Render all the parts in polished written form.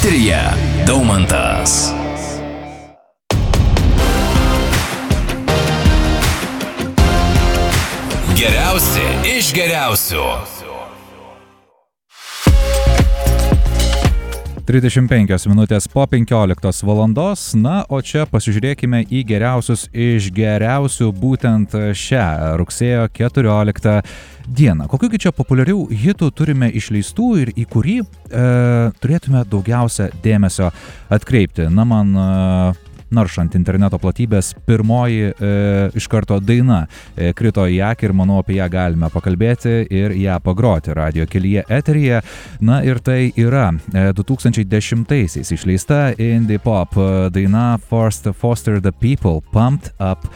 Eteryje Daumantas. Geriausi iš geriausių. 35 minutės po 15 valandos, na, o čia pasižiūrėkime į geriausius iš geriausių būtent šią rugsėjo 14 dieną. Kokių čia populiarių hitų turime išleistų ir į kurį turėtume daugiausia dėmesio atkreipti? Na, man naršant interneto platybės pirmoji iš karto daina krito į akį ir manau apie ją galime pakalbėti ir ją pagroti radijo kelyje eteryje. Na ir tai yra 2010-aisiais išleista indie pop daina Foster the People, Pumped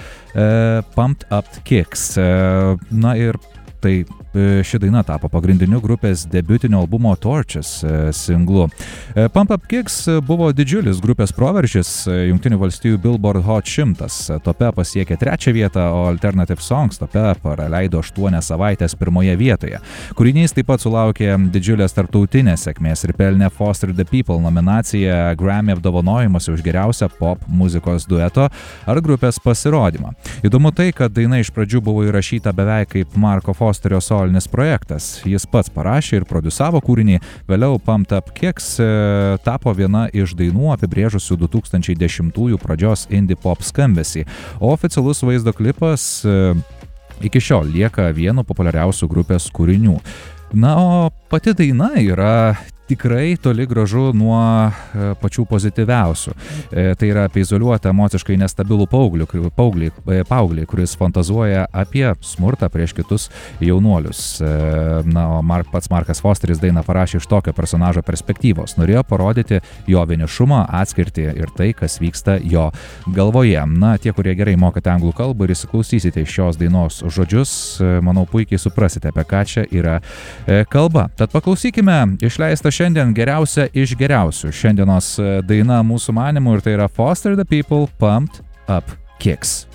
Up Kicks. Na ir tai ši daina tapo pagrindiniu grupės debiutinio albumo Torches singlu. Pump Up Kicks buvo didžiulis grupės proveržis, Jungtinių valstijų Billboard Hot 100 tope pasiekė 3 vietą, o Alternative Songs tope praleido 8 savaitės 1 vietoje. Kūrinys taip pat sulaukė didžiulės tarptautinės sėkmės ir pelnė Foster the People nominaciją Grammy apdovanojimuose už geriausią pop muzikos dueto ar grupės pasirodymą. Įdomu tai, kad daina iš pradžių buvo įrašyta beveik kaip Marko Fosterio solinis projektas. Jis pats parašė ir produsavo kūrinį, vėliau Pumped Up Kicks tapo viena iš dainų apibrėžusių 2010-ųjų pradžios indie pop skambesį, o oficialus vaizdo klipas iki šiol lieka vienu populiariausių grupės kūrinių. Na, o pati daina yra tikrai toli gražu nuo pačių pozityviausių. Tai yra apie izoliuotą, emociškai nestabilų paauglį, kuris fantazuoja apie smurtą prieš kitus jaunuolius. Na, o pats Markas Fosteris dainą parašė iš tokio personažo perspektyvos. Norėjo parodyti jo vienišumą, atskirtį ir tai, kas vyksta jo galvoje. Na, tie, kurie gerai mokate anglų kalbą ir įsiklausysite šios dainos žodžius, manau, puikiai suprasite, apie ką čia yra kalba. Tad paklausykime išleistą šiandien geriausia iš geriausių šiandienos daina mūsų manymu ir tai yra Foster the People, Pumped Up Kicks.